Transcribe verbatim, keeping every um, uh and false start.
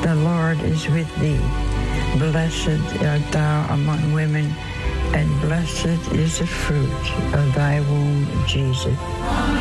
The Lord is with thee. Blessed art thou among women, and blessed is the fruit of thy womb, Jesus.